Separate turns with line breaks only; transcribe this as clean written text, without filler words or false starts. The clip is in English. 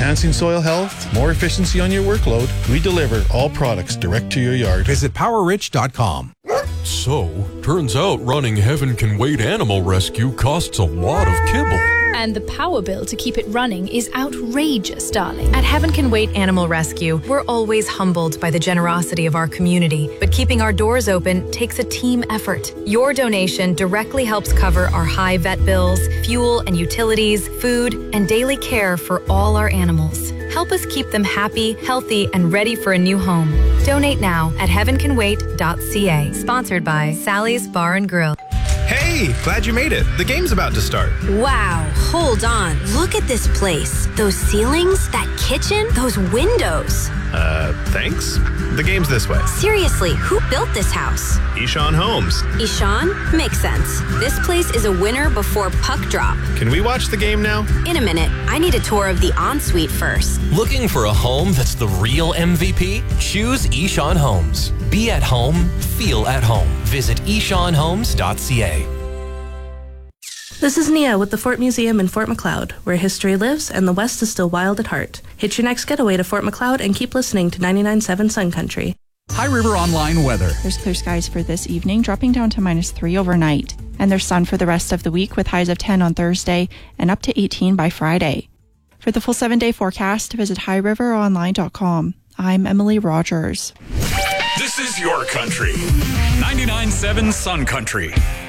enhancing soil health, more efficiency on your workload, we deliver all products direct to your yard.
Visit PowerRich.com.
So, turns out running Heaven Can Wait Animal Rescue costs a lot of kibble.
And the power bill to keep it running is outrageous, darling.
At Heaven Can Wait Animal Rescue, we're always humbled by the generosity of our community. But keeping our doors open takes a team effort. Your donation directly helps cover our high vet bills, fuel and utilities, food, and daily care for all our animals. Help us keep them happy, healthy, and ready for a new home. Donate now at heavencanwait.ca. Sponsored by Sally's Bar and Grill.
Hey, glad you made it. The game's about to start.
Wow, hold on. Look at this place. Those ceilings, that kitchen, those windows.
Thanks? The game's this way.
Seriously, who built this house?
Ishan Homes.
Ishan? Makes sense. This place is a winner before puck drop.
Can we watch the game now?
In a minute. I need a tour of the ensuite first.
Looking for a home that's the real MVP? Choose Ishan Homes. Be at home, feel at home. Visit ishanhomes.ca.
This is Nia with the Fort Museum in Fort Macleod, where history lives and the West is still wild at heart. Hitch your next getaway to Fort Macleod and keep listening to 99.7 Sun Country.
High River Online weather.
There's clear skies for this evening, dropping down to -3 overnight. And there's sun for the rest of the week with highs of 10 on Thursday and up to 18 by Friday. For the full 7-day forecast, visit highriveronline.com. I'm Emily Rogers.
This is your country. 99.7 Sun Country.